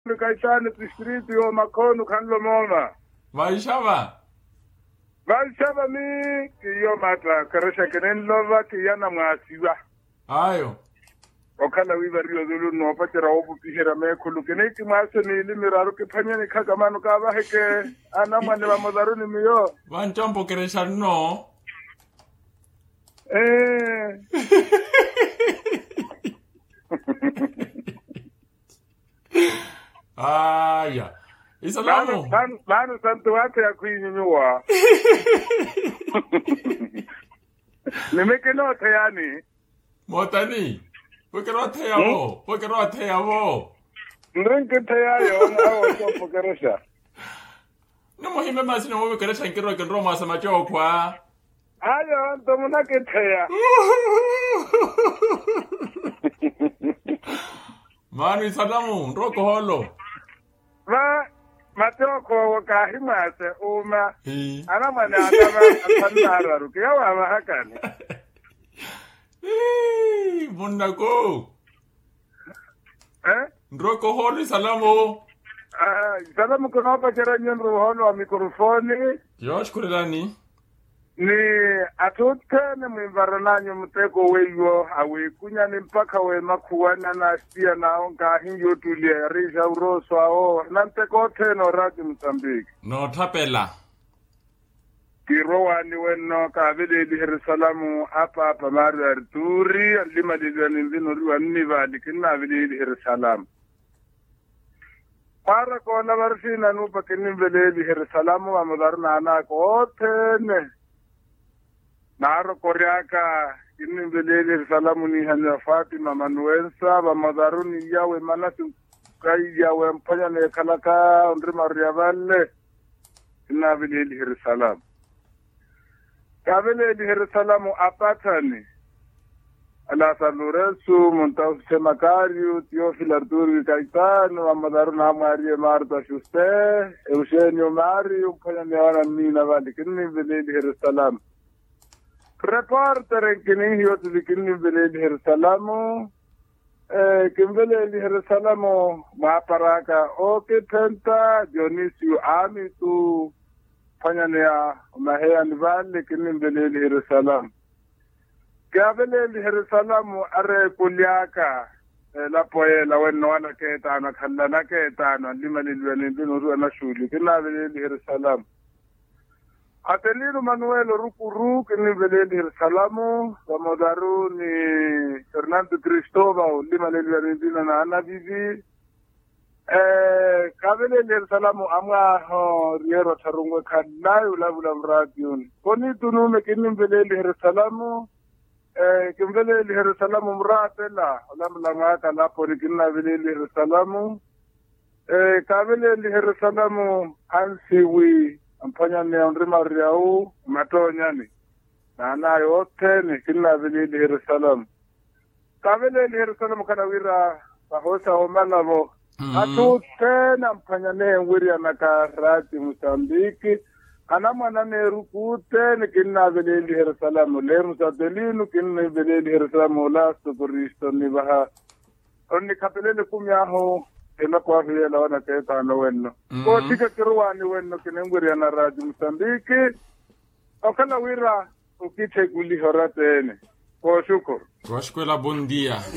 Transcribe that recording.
kaisane district yo makono kanlo mona. Vaishava. Vaishava mi yo mata karesha kenen lova ki yana mwasiwa. Ayo. Okala wiva rio zulu no patira obu pihira me kulu kene ki mwase ni limiraru ke panyani kaka manu ka heke anamane wa modaruni miyo. Vanchampo keresha no. Aya. Isalamu. Banu santu wate ya kuinyunyua. Nimeke no tayani. Motani. Pokero tayavo. Pokero tayavo. Ndrinke tayayo na awo chopo keresha. No muhime masina mwe keresha nkiro kenro masa machokwa. Ayo ntomuna ke taya. Manu isalamu. Ndroko holo. Matoko wakahimase uma. Anamane atanara ruke yawa mahakani. Bundako. Ndroko holo isalamu. Salamu kuna hapa kera nyonro holo wa mikrofoni. Josh kurelani. Ni atutene mwimvarananyo mteko weyo awe kunya ni mpaka we makuwana na stia na onka hinyo tulia risha uroso ao na mteko teno rati Mozambique. No tapela. Kirowa ni weno kabili ili salamu hapa mari arituri lima liliwa nimbino riwa niva likina vili ili salamu. Para kona varfina nupa kinimvele ili salamu wa mudarna anako tene. Naro koreaka inimbelele salamu ni hanya Fatima Manuelsa ba madaruni yawe manasi kai yawe mpanya ne kalaka ondre mariavalle inabelele salamu kabelele salamu apatani ala saluresu montau semakario Teofilo Arturo Caetano madaruna Maria Marta Juste Eugenio Mario mpanya ne wana mina vali kinibelele salamu Reporter kini yotu likini vile salamu kimbele salamu maparaka oke tenta Dionisio ami tu fanyania mahea nivale kini vile salamu kabele salamu are kuliaka la poela wenno wana ketana khallana ketana limalilweni ndino na shuli kina vile salamu Ateliru Manuel Rukuru kini veleli salamu Ramodaru ni Fernando Cristobal lima lelizina na anabizi kabeleli salamu amwa riero tarungwe kadai ulabula mradion koni tunume kini veleli salamu kimveleli salamu mratela ulamla ngaka lapo kina veleli salamu kabeleli salamu ansiwi Ampanya ni ondrima riau matonya ni na yote ni kila vile Yerusalemu kabele Yerusalemu kana wira bahosa omalavo atu tena ampanya ne wiri anakarati Mozambique ana mwana ne rukute ni kila vile Yerusalemu le Mozambique kila vile Yerusalemu la Kristo ni baha oni kapelele kumyaho ena kwa vile la wana keta no wenno ko tika kiruwani wenno kinenguri na radio Mozambique okala wira ukite guli horatene ko shukuru la buen día